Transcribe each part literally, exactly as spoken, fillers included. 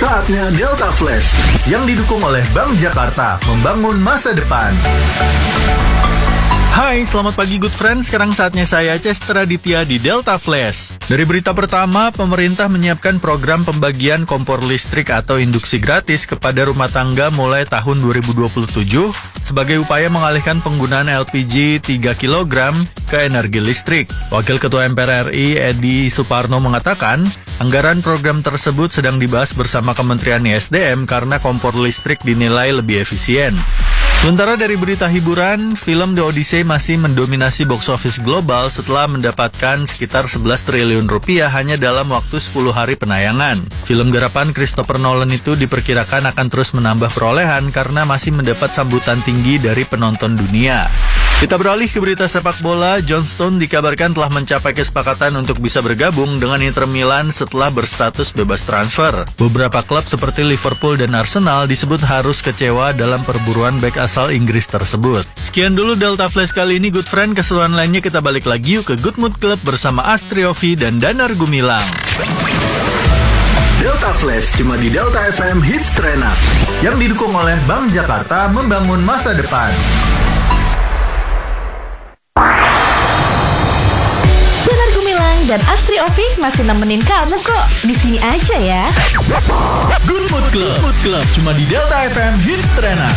Saatnya Delta Flash yang didukung oleh Bank Jakarta, membangun masa depan. Hai, selamat pagi good friends. Sekarang saatnya saya Chester Aditya di Delta Flash. Dari berita pertama, pemerintah menyiapkan program pembagian kompor listrik atau induksi gratis kepada rumah tangga mulai tahun dua ribu dua puluh tujuh sebagai upaya mengalihkan penggunaan L P G tiga kilogram ke energi listrik. Wakil Ketua M P R R I Edi Suparno mengatakan, anggaran program tersebut sedang dibahas bersama Kementerian I S D M karena kompor listrik dinilai lebih efisien. Sementara dari berita hiburan, film The Odyssey masih mendominasi box office global setelah mendapatkan sekitar sebelas triliun rupiah hanya dalam waktu sepuluh hari penayangan. Film garapan Christopher Nolan itu diperkirakan akan terus menambah perolehan karena masih mendapat sambutan tinggi dari penonton dunia. Kita beralih ke berita sepak bola. John Stones dikabarkan telah mencapai kesepakatan untuk bisa bergabung dengan Inter Milan setelah berstatus bebas transfer. Beberapa klub seperti Liverpool dan Arsenal disebut harus kecewa dalam perburuan bek asal Inggris tersebut. Sekian dulu Delta Flash kali ini good friend. Keseruan lainnya kita balik lagi yuk ke Good Mood Club bersama Astriovi dan Danar Gumilang. Delta Flash cuma di Delta F M Hits Terenak yang didukung oleh Bank Jakarta, membangun masa depan. Danar Gumilang dan Astri Ovi masih nemenin kamu kok. Di sini aja ya. Good Mood Club, Good Club cuma di Delta F M Hits Terenak.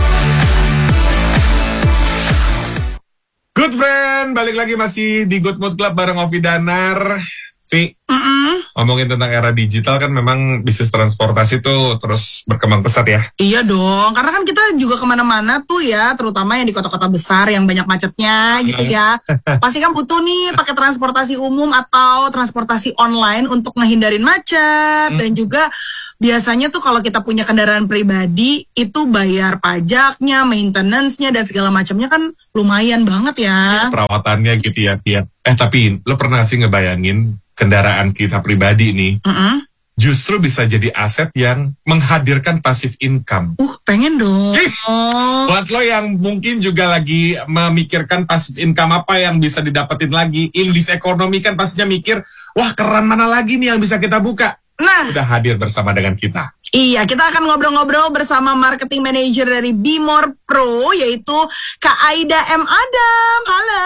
Good friend, balik lagi masih di Good Mood Club bareng Ovi Danar. Vi, Mm-mm. ngomongin tentang era digital kan memang bisnis transportasi tuh terus berkembang pesat ya. Iya dong, karena kan kita juga kemana-mana tuh ya, terutama yang di kota-kota besar yang banyak macetnya gitu ya. Pasti kan butuh nih pakai transportasi umum atau transportasi online untuk ngehindarin macet. Dan juga biasanya tuh kalau kita punya kendaraan pribadi, itu bayar pajaknya, maintenance-nya, dan segala macamnya kan lumayan banget ya. Perawatannya gitu ya, Pia. Eh tapi lo pernah sih ngebayangin kendaraan kita pribadi nih, Mm-mm. justru bisa jadi aset yang menghadirkan passive income. Uh, pengen dong. Ih, buat lo yang mungkin juga lagi memikirkan passive income apa yang bisa didapetin lagi, indis ekonomi kan pastinya mikir, wah keran mana lagi nih yang bisa kita buka. Nah, Udah hadir bersama dengan kita. iya, kita akan ngobrol-ngobrol bersama marketing manager dari Bimor Pro, yaitu Kak Aida M. Adam. Halo.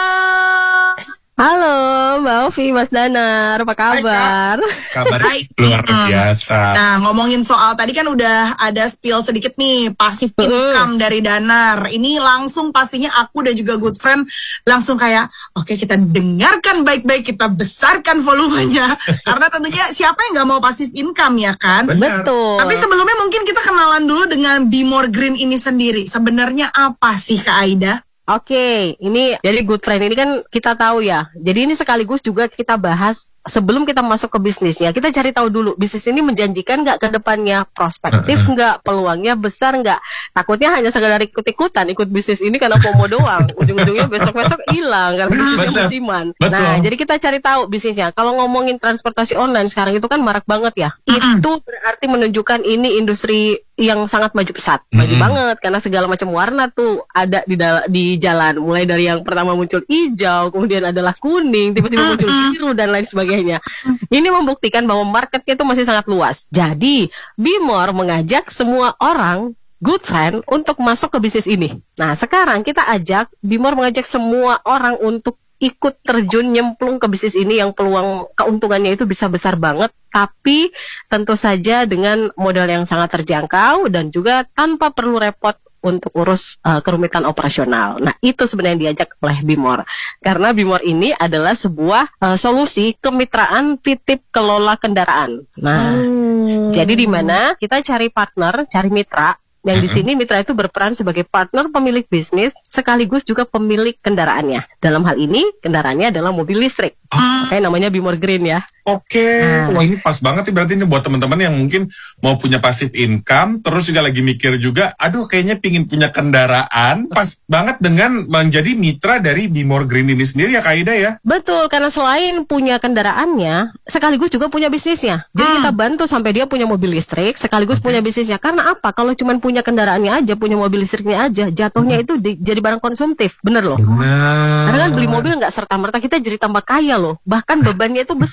Halo Mbak Ovi, Mas Danar, apa kabar? Kabar Hai. luar Mm. biasa. Nah, ngomongin soal tadi kan udah ada spill sedikit nih, passive income dari Danar. Ini langsung pastinya aku dan juga good friend langsung kayak, oke kita dengarkan baik-baik, kita besarkan volumenya. Karena tentunya siapa yang nggak mau passive income ya kan? Benar. Betul. Tapi sebelumnya mungkin kita kenalan dulu dengan Bimor Green ini sendiri. Sebenarnya apa sih Kak Aida? Oke, ini jadi good friend ini kan kita tahu ya. Jadi ini sekaligus juga kita bahas sebelum kita masuk ke bisnisnya. Kita cari tahu dulu bisnis ini menjanjikan nggak ke depannya, prospektif nggak, peluangnya besar nggak. Takutnya hanya sekedar ikut-ikutan ikut bisnis ini karena FOMO doang. Ujung-ujungnya besok-besok hilang karena bisnisnya Betul. musiman. Betul. Nah, jadi kita cari tahu bisnisnya. Kalau ngomongin transportasi online sekarang itu kan marak banget ya. Itu berarti menunjukkan ini industri yang sangat maju pesat, maju Mm-mm. banget karena segala macam warna tuh ada di dal- di jalan, mulai dari yang pertama muncul hijau, kemudian adalah kuning, tiba-tiba muncul biru dan lain sebagainya. Ini membuktikan bahwa marketnya itu masih sangat luas. Jadi Bimor mengajak semua orang good friend untuk masuk ke bisnis ini. Nah sekarang kita ajak Bimor mengajak semua orang untuk ikut terjun nyemplung ke bisnis ini yang peluang keuntungannya itu bisa besar banget, tapi tentu saja dengan modal yang sangat terjangkau dan juga tanpa perlu repot untuk urus uh, kerumitan operasional. Nah itu sebenarnya yang diajak oleh Bimor, karena Bimor ini adalah sebuah uh, solusi kemitraan titip kelola kendaraan. Nah jadi di mana kita cari partner, cari mitra. Yang di sini mitra itu berperan sebagai partner pemilik bisnis sekaligus juga pemilik kendaraannya. Dalam hal ini kendaraannya adalah mobil listrik. Makanya namanya Bimor Green ya. Oke, wah ini pas banget nih berarti ini buat teman-teman yang mungkin mau punya passive income, terus juga lagi mikir juga, aduh kayaknya pingin punya kendaraan, pas banget dengan menjadi mitra dari Bimor Green ini sendiri ya Kak Aida ya? Betul, karena selain punya kendaraannya, sekaligus juga punya bisnisnya. Jadi kita bantu sampai dia punya mobil listrik, sekaligus punya bisnisnya. Karena apa? Kalau cuma punya kendaraannya aja, punya mobil listriknya aja, jatuhnya itu di- jadi barang konsumtif, bener loh. Benar. Karena kan beli mobil nggak serta-merta kita jadi tambah kaya loh, bahkan bebannya itu besar.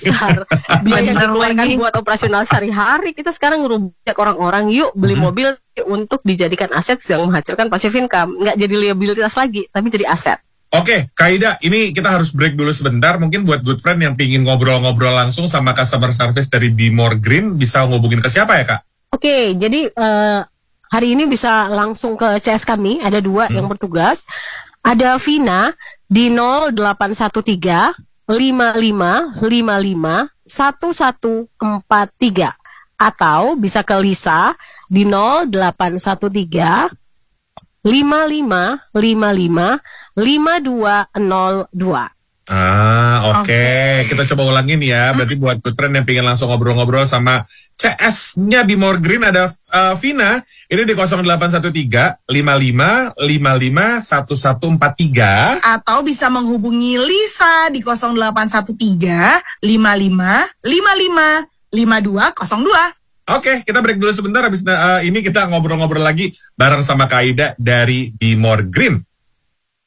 biaya yang Bener dikeluarkan lagi. buat operasional sehari-hari, kita sekarang ngerujak orang-orang, yuk beli Hmm. mobil untuk dijadikan aset yang menghasilkan passive income, nggak jadi liabilitas lagi, tapi jadi aset. Oke, Kaida, ini kita harus break dulu sebentar. Mungkin buat good friend yang pingin ngobrol-ngobrol langsung sama customer service dari Be More Green, bisa ngubungin ke siapa ya, Kak? Oke, jadi eh, hari ini bisa langsung ke C S kami, ada dua Hmm. yang bertugas. Ada Vina di nol delapan satu tiga lima lima lima lima satu satu empat tiga, atau bisa ke Lisa di nol delapan satu tiga lima lima lima lima lima dua nol dua. Ah, oke. Oke. Kita coba ulangin ya. Berarti buat good friend yang pengen langsung ngobrol-ngobrol sama C S-nya Be More Green, ada uh, Vina. Ini di nol delapan satu tiga lima lima lima lima satu satu empat tiga. Atau bisa menghubungi Lisa di nol delapan satu tiga lima lima lima lima lima dua nol dua. Oke, kita break dulu sebentar. Habis uh, ini kita ngobrol-ngobrol lagi bareng sama Kaida dari Be More Green.